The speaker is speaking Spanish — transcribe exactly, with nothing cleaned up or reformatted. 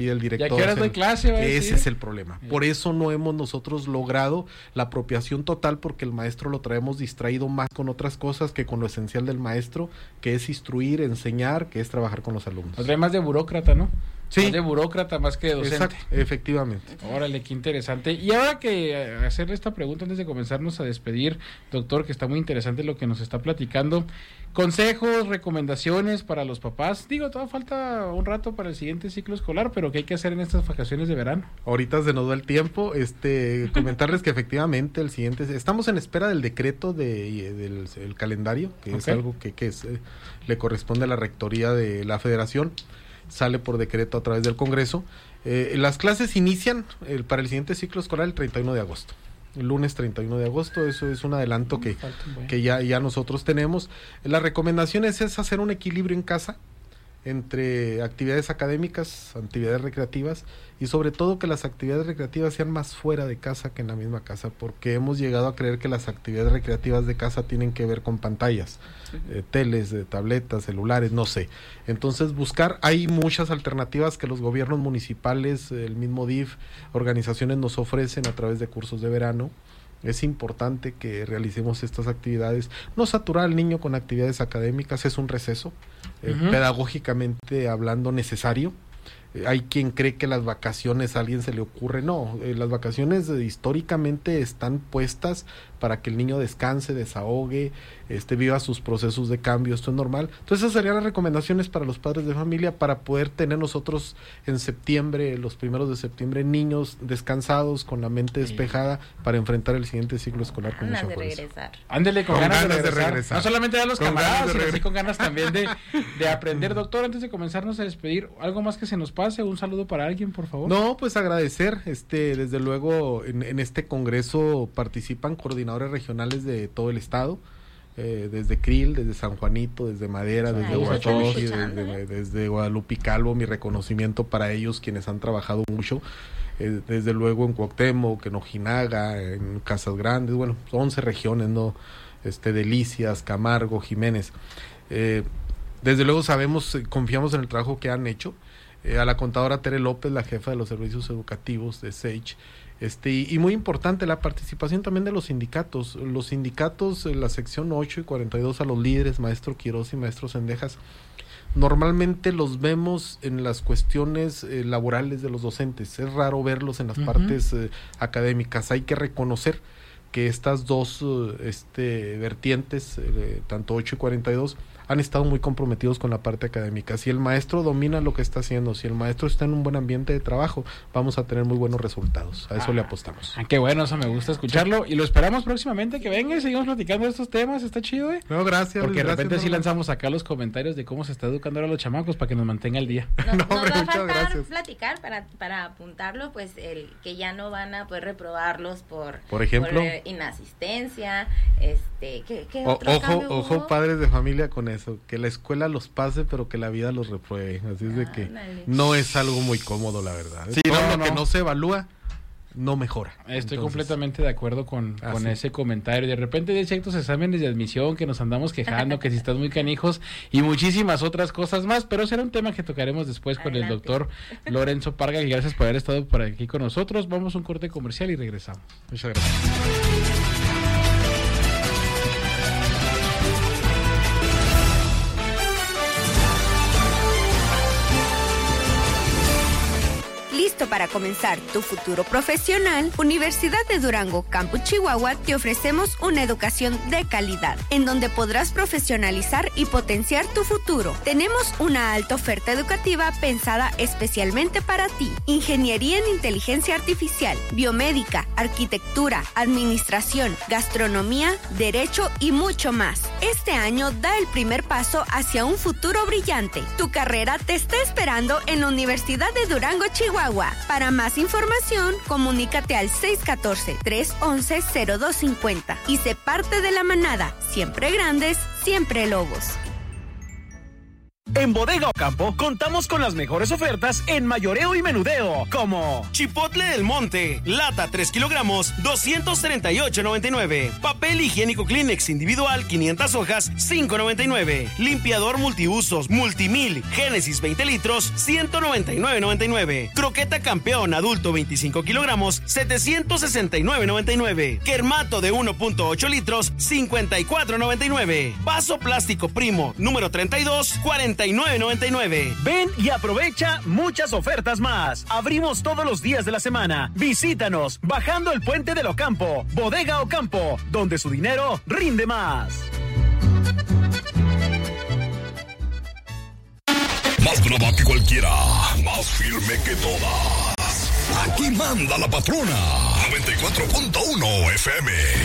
y el director. ¿Y a qué horas doy clase? Ese decir? Es el problema. Por eso no hemos nosotros logrado la apropiación total, porque el maestro lo traemos distraído más con otras cosas que con lo esencial del maestro, que es instruir, enseñar, que es trabajar con los alumnos. O sea, más de burócrata, ¿no? Sí. Más de burócrata más que de docente. Exacto, efectivamente. Órale, qué interesante. Y ahora que hacerle esta pregunta antes de comenzarnos a despedir, doctor, que está muy interesante lo que nos está platicando. Consejos, recomendaciones para los papás. Digo, todavía falta un rato para el siguiente ciclo escolar, pero ¿qué hay que hacer en estas vacaciones de verano? Ahorita se nos da el tiempo. Este, comentarles que efectivamente el siguiente, estamos en espera del decreto de, del el calendario, que okay. es algo que, que es, eh, le corresponde a la rectoría de la Federación. Sale por decreto a través del Congreso. Eh, las clases inician el, para el siguiente ciclo escolar el treinta y uno de agosto. El lunes treinta y uno de agosto, eso es un adelanto que, que ya, ya nosotros tenemos. La recomendación es, es hacer un equilibrio en casa entre actividades académicas, actividades recreativas, y sobre todo que las actividades recreativas sean más fuera de casa que en la misma casa, porque hemos llegado a creer que las actividades recreativas de casa tienen que ver con pantallas, eh, teles, eh, tabletas, celulares, no sé. Entonces buscar, hay muchas alternativas que los gobiernos municipales, el mismo D I F, organizaciones nos ofrecen a través de cursos de verano. Es importante que realicemos estas actividades, no saturar al niño con actividades académicas, es un receso, eh, uh-huh. pedagógicamente hablando necesario. Eh, hay quien cree que las vacaciones a alguien se le ocurre, no, eh, las vacaciones eh, históricamente están puestas para que el niño descanse, desahogue, este, viva sus procesos de cambio, esto es normal. Entonces esas serían las recomendaciones para los padres de familia, para poder tener nosotros en septiembre, los primeros de septiembre, niños descansados, con la mente despejada, sí. para enfrentar el siguiente ciclo escolar con mucha fuerza. Ándele con, con ganas, ganas de, regresar. de regresar. No solamente a los con camaradas, sino así con ganas también de, de aprender. Doctor, antes de comenzarnos a despedir, ¿algo más que se nos pase? ¿Un saludo para alguien, por favor? No, pues agradecer, este, desde luego en, en este congreso participan coordinadores regionales de todo el estado, eh, desde Krill, desde San Juanito, desde Madera, desde Huachochi, desde, desde Guadalupe y Calvo, mi reconocimiento para ellos, quienes han trabajado mucho, eh, desde luego en Cuauhtémoc, en Ojinaga, en Casas Grandes, bueno, once regiones, ¿no? Este, Delicias, Camargo, Jiménez. Eh, desde luego sabemos, confiamos en el trabajo que han hecho. Eh, a la contadora Tere López, la jefa de los servicios educativos de S E I C, Este, y, y muy importante la participación también de los sindicatos, los sindicatos, la sección ocho y cuarenta y dos, a los líderes, maestro Quiroz y maestro Cendejas, normalmente los vemos en las cuestiones eh, laborales de los docentes, es raro verlos en las uh-huh. partes eh, académicas. Hay que reconocer que estas dos uh, este, vertientes, eh, tanto ocho y cuarenta y dos, han estado muy comprometidos con la parte académica. Si el maestro domina lo que está haciendo, si el maestro está en un buen ambiente de trabajo, vamos a tener muy buenos resultados. A eso ah, le apostamos. Ah, qué bueno, eso me gusta escucharlo. Y lo esperamos próximamente que venga y seguimos platicando de estos temas. Está chido, ¿eh? No, gracias. Porque de gracias, repente no, sí no. lanzamos acá los comentarios de cómo se está educando ahora a los chamacos para que nos mantenga al día. No, no, nos hombre, va a muchas faltar gracias. platicar para, para apuntarlo, pues el que ya no van a poder reprobarlos por, por ejemplo, por eh, inasistencia, este, ¿qué, qué o, otro ojo, ojo, hubo? Padres de familia con eso, que la escuela los pase, pero que la vida los repruebe. Así es de que dale. No es algo muy cómodo, la verdad. Sí, todo no, lo no. que no se evalúa no mejora. Estoy Entonces, completamente de acuerdo con, con ese comentario. De repente hay ciertos exámenes de admisión que nos andamos quejando, que si están muy canijos y muchísimas otras cosas más, pero será un tema que tocaremos después con Adelante. El doctor Lorenzo Parga, y gracias por haber estado por aquí con nosotros. Vamos a un corte comercial y regresamos. Muchas gracias. ¿Listo para comenzar tu futuro profesional? Universidad de Durango, Campus Chihuahua, te ofrecemos una educación de calidad, en donde podrás profesionalizar y potenciar tu futuro. Tenemos una alta oferta educativa pensada especialmente para ti. Ingeniería en Inteligencia Artificial, Biomédica, Arquitectura, Administración, Gastronomía, Derecho y mucho más. Este año da el primer paso hacia un futuro brillante. Tu carrera te está esperando en la Universidad de Durango, Chihuahua. Para más información, comunícate al seis uno cuatro, tres uno uno, cero dos cinco cero y sé parte de la manada. Siempre grandes, siempre lobos. En Bodega Ocampo contamos con las mejores ofertas en mayoreo y menudeo, como Chipotle del Monte, lata tres kilogramos, doscientos treinta y ocho noventa y nueve. Papel higiénico Kleenex individual, quinientas hojas, cinco noventa y nueve. Limpiador multiusos Multimil Génesis veinte litros, ciento noventa y nueve noventa y nueve. Croqueta Campeón adulto veinticinco kilogramos, setecientos sesenta y nueve noventa y nueve. Kermato de uno punto ocho litros, cincuenta y cuatro noventa y nueve. Vaso plástico Primo número treinta y dos, cuarenta y nueve noventa y nueve. Ven y aprovecha muchas ofertas más. Abrimos todos los días de la semana. Visítanos bajando el puente del Ocampo. Bodega Ocampo, donde su dinero rinde más. Más brava que cualquiera, más firme que todas. Aquí manda la patrona. noventa y cuatro punto uno F M.